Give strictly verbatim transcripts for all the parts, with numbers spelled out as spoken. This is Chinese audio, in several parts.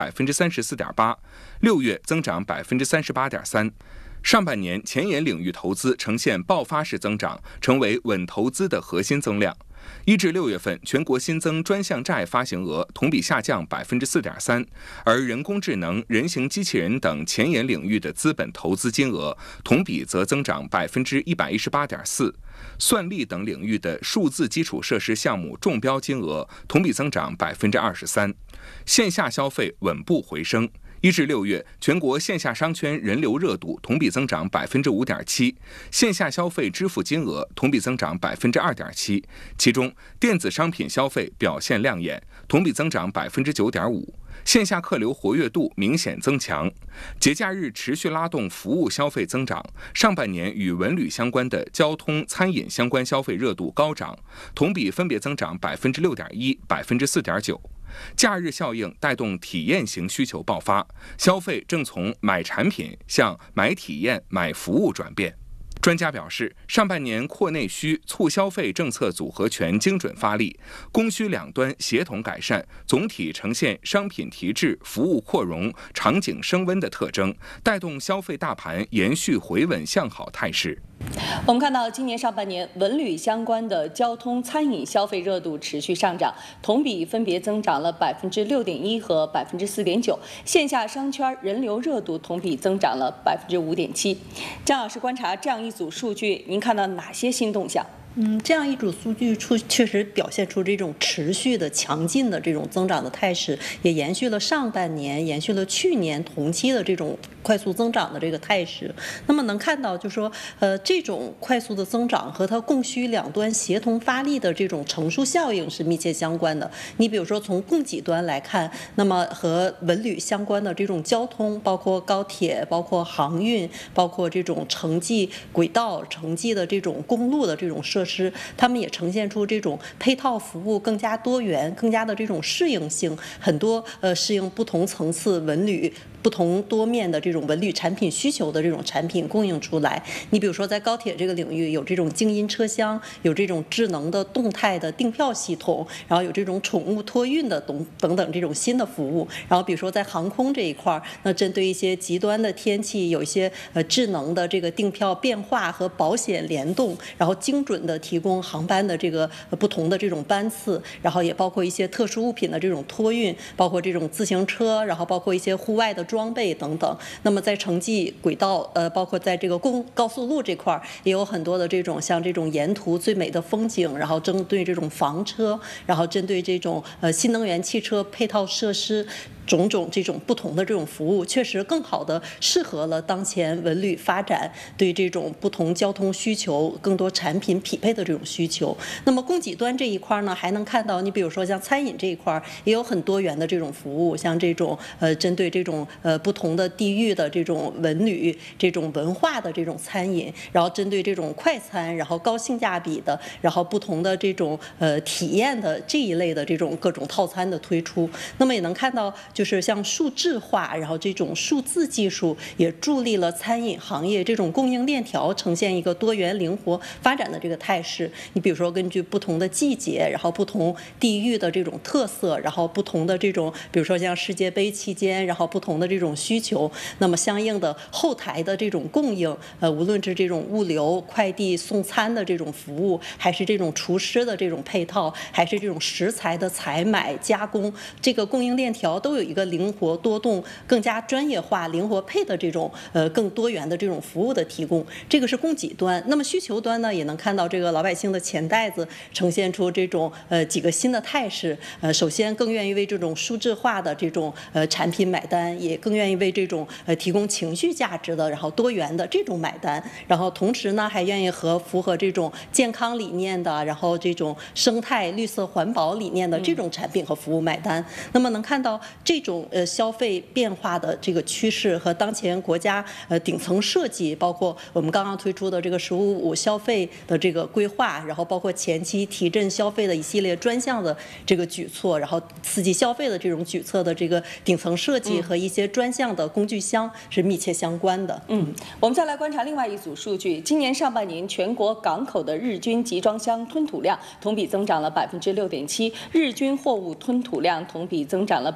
百分之三十四点八，六月增长百分之三十八点三。上半年前沿领域投资呈现爆发式增长，成为稳投资的核心增量。一至六月份，全国新增专项债发行额同比下降百分之四点三，而人工智能、人形机器人等前沿领域的资本投资金额同比则增长百分之一百一十八点四。算力等领域的数字基础设施项目中标金额同比增长百分之二十三。线下消费稳步回升。一至六月，全国线下商圈人流热度同比增长百分之五点七，线下消费支付金额同比增长百分之二点七，其中电子商品消费表现亮眼，同比增长百分之九点五，线下客流活跃度明显增强。节假日持续拉动服务消费增长，上半年与文旅相关的交通、餐饮相关消费热度高涨，同比分别增长百分之六点一、百分之四点九。假日效应带动体验型需求爆发，消费正从买产品向买体验、买服务转变。专家表示，上半年扩内需、促消费政策组合拳精准发力，供需两端协同改善，总体呈现商品提质、服务扩容、场景升温的特征，带动消费大盘延续回稳向好态势。 我们看到，今年上半年文旅相关的交通、餐饮消费热度持续上涨，同比分别增长了百分之六点一和百分之四点九。线下商圈人流热度同比增长了百分之五点七。张老师观察这样一组数据，您看到哪些新动向？ 嗯，这样一组数据出确实表现出这种持续的强劲的这种增长的态势，也延续了上半年、延续了去年同期的这种快速增长的这个态势。那么能看到，就是说，呃，这种快速的增长和它供需两端协同发力的这种乘数效应是密切相关的。你比如说从供给端来看，那么和文旅相关的这种交通，包括高铁、包括航运、包括这种城际轨道、城际的这种公路的这种设设施，他们也呈现出这种配套服务更加多元、更加的这种适应性，很多呃适应不同层次文旅、不同多面的这种文旅产品需求的这种产品供应出来。你比如说在高铁这个领域，有这种静音车厢，有这种智能的动态的订票系统，然后有这种宠物托运的等等等这种新的服务。然后比如说在航空这一块，那针对一些极端的天气，有一些呃智能的这个订票变化和保险联动，然后精准的提供航班的这个不同的这种班次，然后也包括一些特殊物品的这种托运，包括这种自行车，然后包括一些户外的装备等等。那么在城际轨道，呃，包括在这个公高速路这块也有很多的这种像这种沿途最美的风景，然后针对这种房车，然后针对这种呃新能源汽车配套设施。种种这种不同的这种服务，确实更好的适合了当前文旅发展对这种不同交通需求、更多产品匹配的这种需求。那么供给端这一块呢，还能看到，你比如说像餐饮这一块也有很多元的这种服务，像这种呃针对这种呃不同的地域的这种文旅、这种文化的这种餐饮，然后针对这种快餐，然后高性价比的，然后不同的这种呃体验的这一类的这种各种套餐的推出。那么也能看到。就是像数字化，然后这种数字技术也助力了餐饮行业这种供应链条呈现一个多元灵活发展的这个态势。你比如说根据不同的季节，然后不同地域的这种特色，然后不同的这种，比如说像世界杯期间，然后不同的这种需求，那么相应的后台的这种供应，呃，无论是这种物流、快递、送餐的这种服务，还是这种厨师的这种配套，还是这种食材的采买加工，这个供应链条都有一个灵活多动、更加专业化、灵活配的这种呃更多元的这种服务的提供，这个是供给端。那么需求端呢，也能看到这个老百姓的钱袋子呈现出这种呃几个新的态势。呃，首先更愿意为这种数字化的这种呃产品买单，也更愿意为这种呃提供情绪价值的，然后多元的这种买单。然后同时呢，还愿意和符合这种健康理念的，然后这种生态绿色环保理念的这种产品和服务买单。那么能看到这种呃消费变化的这个趋势和当前国家呃顶层设计，包括我们刚刚推出的这个“十五五”消费的这个规划，然后包括前期提振消费的一系列专项的这个举措，然后刺激消费的这种举措的这个顶层设计和一些专项的工具箱是密切相关的。 嗯，我们再来观察另外一组数据，今年上半年全国港口的日均集装箱吞吐量同比增长了百分之六点七，日均货物吞吐量同比增长了百分之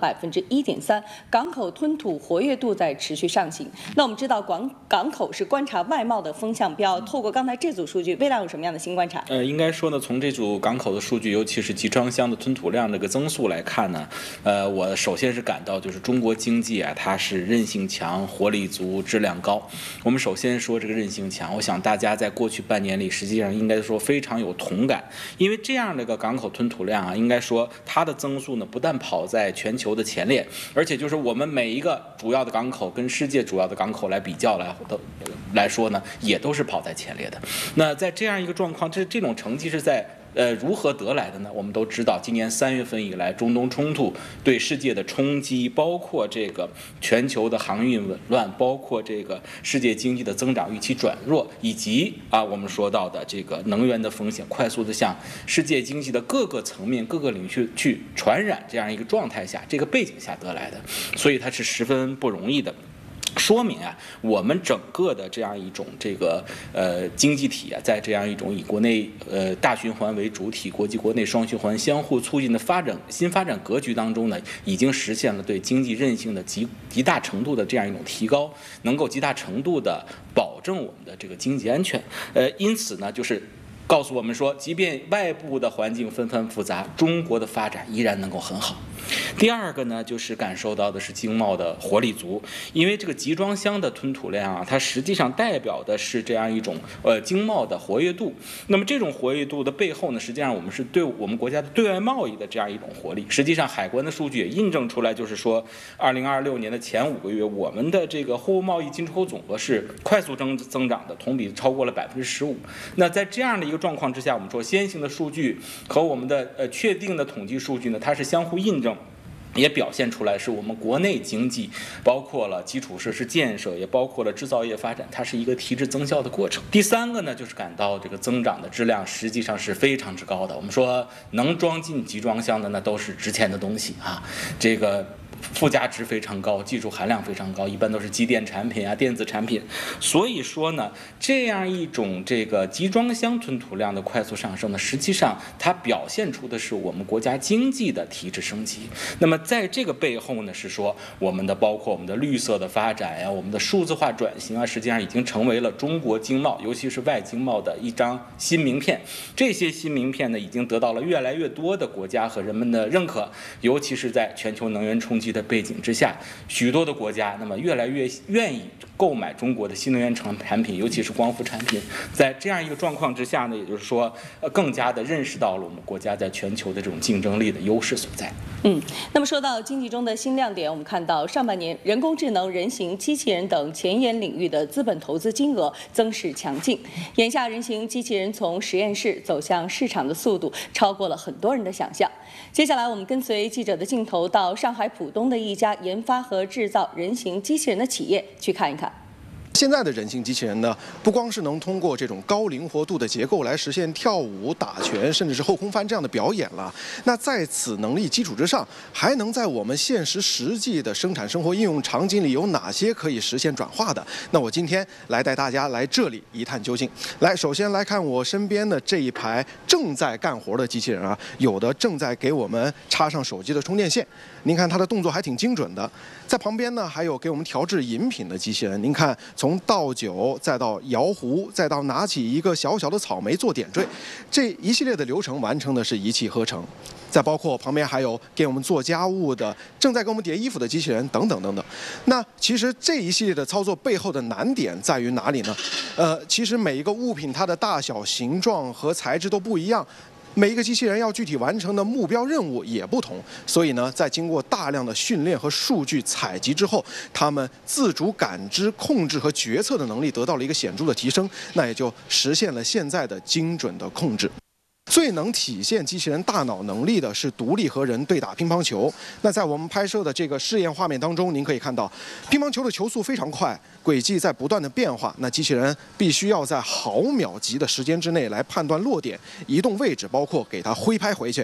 一点三，港口吞吐活跃度在持续上行。那我们知道港港口是观察外贸的风向标，透过刚才这组数据，魏亮有什么样的新观察？ 呃，应该说呢，从这组港口的数据，尤其是集装箱的吞吐量这个增速来看呢，呃，我首先是感到就是中国经济啊，它是韧性强、活力足、质量高。我们首先说这个韧性强，我想大家在过去半年里，实际上应该说非常有同感，因为这样的一个港口吞吐量啊，应该说它的增速呢，不但跑在全球的前列，而且就是我们每一个主要的港口跟世界主要的港口来比较来的来说呢，也都是跑在前列的。那在这样一个状况，这这种成绩是在呃如何得来的呢？我们都知道，今年三月份以来，中东冲突对世界的冲击，包括这个全球的航运紊乱，包括这个世界经济的增长预期转弱，以及啊我们说到的这个能源的风险快速的向世界经济的各个层面、各个领域去传染这样一个状态下，这个背景下得来的，所以它是十分不容易的。说明啊，我们整个的这样一种这个呃经济体啊，在这样一种以国内呃大循环为主体、国际国内双循环相互促进的发展新发展格局当中呢，已经实现了对经济韧性的极极大程度的这样一种提高，能够极大程度的保证我们的这个经济安全。呃，因此呢，就是告诉我们说，即便外部的环境纷繁复杂，中国的发展依然能够很好。第二个呢，就是感受到的是经贸的活力足，因为这个集装箱的吞吐量啊，它实际上代表的是这样一种呃经贸的活跃度。那么这种活跃度的背后呢，实际上我们是对我们国家的对外贸易的这样一种活力。实际上，海关的数据也印证出来，就是说，二零二六年的前五个月，我们的这个货物贸易进出口总额是快速增增长的，同比超过了百分之十五。那在这样的一个状况之下，我们说先行的数据和我们的呃确定的统计数据呢，它是相互印证。也表现出来是我们国内经济，包括了基础设施建设，也包括了制造业发展，它是一个提质增效的过程。第三个呢，就是感到这个增长的质量实际上是非常之高的。我们说能装进集装箱的那都是值钱的东西啊，这个附加值非常高，技术含量非常高，一般都是机电产品啊、电子产品。所以说呢，这样一种这个集装箱吞吐量的快速上升呢，实际上它表现出的是我们国家经济的提质升级。那么在这个背后呢，是说我们的包括我们的绿色的发展呀、我们的数字化转型啊，实际上已经成为了中国经贸，尤其是外经贸的一张新名片。这些新名片呢，已经得到了越来越多的国家和人们的认可，尤其是在全球能源冲击的背景之下，许多的国家那么越来越愿意购买中国的新能源产产品，尤其是光伏产品。在这样一个状况之下呢，也就是说，呃，更加的认识到了我们国家在全球的这种竞争力的优势所在。 嗯，那么说到经济中的新亮点，我们看到上半年人工智能、人形机器人等前沿领域的资本投资金额增势强劲。眼下，人形机器人从实验室走向市场的速度超过了很多人的想象。接下来，我们跟随记者的镜头到上海浦东的一家研发和制造人形机器人的企业去看一看。 现在的人形机器人呢，不光是能通过这种高灵活度的结构来实现跳舞、打拳，甚至是后空翻这样的表演了。那在此能力基础之上，还能在我们现实实际的生产生活应用场景里有哪些可以实现转化的？那我今天来带大家来这里一探究竟。来，首先来看我身边的这一排正在干活的机器人啊，有的正在给我们插上手机的充电线，您看它的动作还挺精准的。在旁边呢，还有给我们调制饮品的机器人，您看。从倒酒，再到摇壶，再到拿起一个小小的草莓做点缀，这一系列的流程完成的是一气呵成。再包括旁边还有给我们做家务的、正在给我们叠衣服的机器人等等等等。那其实这一系列的操作背后的难点在于哪里呢？呃，其实每一个物品它的大小、形状和材质都不一样。每一个机器人要具体完成的目标任务也不同，所以呢，在经过大量的训练和数据采集之后，他们自主感知、控制和决策的能力得到了一个显著的提升，那也就实现了现在的精准的控制。最能体现机器人大脑能力的是独立和人对打乒乓球。那在我们拍摄的这个试验画面当中，您可以看到，乒乓球的球速非常快，轨迹在不断的变化。那机器人必须要在毫秒级的时间之内来判断落点、移动位置，包括给它挥拍回去。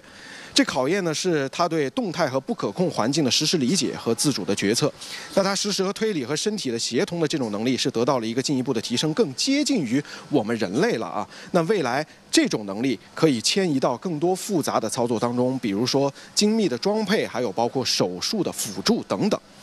这考验的是他对动态和不可控环境的实时理解和自主的决策。那他实时和推理和身体的协同的这种能力是得到了一个进一步的提升，更接近于我们人类了啊。那未来这种能力可以迁移到更多复杂的操作当中，比如说精密的装配，还有包括手术的辅助等等。